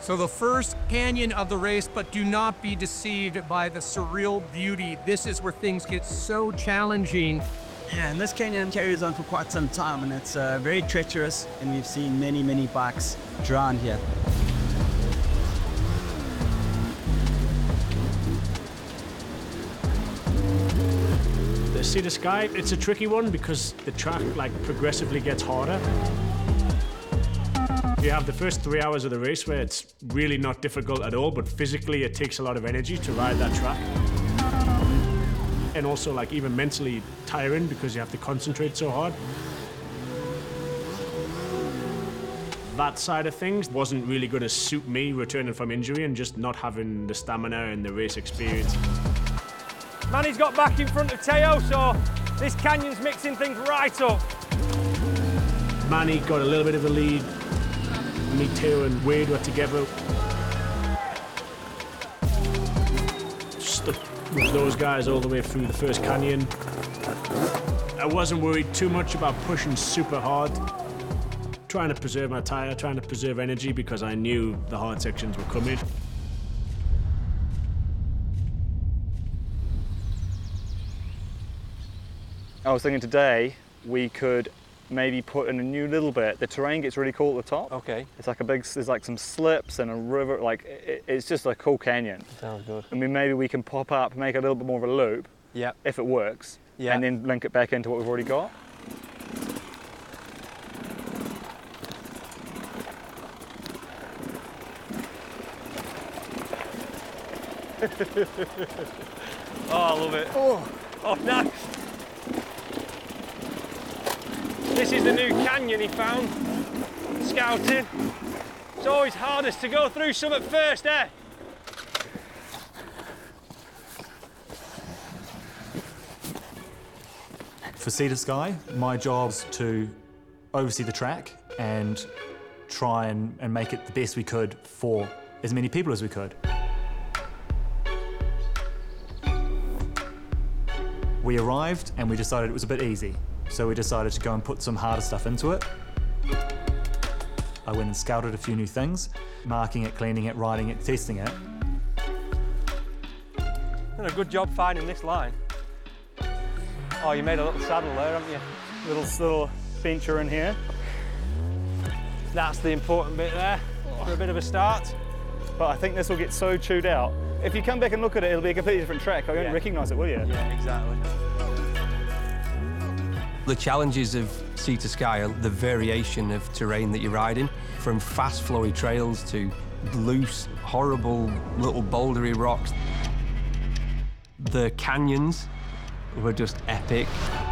So the first canyon of the race, but do not be deceived by the surreal beauty. This is where things get so challenging. Yeah, and this canyon carries on for quite some time, and it's very treacherous, and we've seen many, many bikes drown here. The Sea to Sky, it's a tricky one because the track progressively gets harder. You have the first 3 hours of the race where it's really not difficult at all, but physically it takes a lot of energy to ride that track. And also even mentally tiring because you have to concentrate so hard. That side of things wasn't really going to suit me returning from injury and just not having the stamina and the race experience. Manny's got back in front of Teo, so this canyon's mixing things right up. Manny got a little bit of a lead. Me, Teo and Wade were together. Stuck with those guys all the way through the first canyon. I wasn't worried too much about pushing super hard. Trying to preserve my tyre, trying to preserve energy because I knew the hard sections were coming. I was thinking today we could maybe put in a new little bit. The terrain gets really cool at the top. Okay. It's like there's some slips and a river, it's just a cool canyon. Sounds good. I mean, maybe we can pop up, make a little bit more of a loop. Yeah. If it works. Yeah. And then link it back into what we've already got. Oh, I love it. Oh, nice. This is the new canyon he found, scouting. It's always hardest to go through some at first, eh? For Sea to Sky, my job's to oversee the track and try and make it the best we could for as many people as we could. We arrived and we decided it was a bit easy. So we decided to go and put some harder stuff into it. I went and scouted a few new things, marking it, cleaning it, riding it, testing it. Done a good job finding this line. Oh, you made a little saddle there, haven't you? Little bencher in here. That's the important bit there, for a bit of a start. But I think this will get so chewed out. If you come back and look at it, it'll be a completely different track. I won't recognise it, will you? Yeah, exactly. The challenges of Sea to Sky are the variation of terrain that you're riding, from fast flowy trails to loose, horrible little bouldery rocks. The canyons were just epic.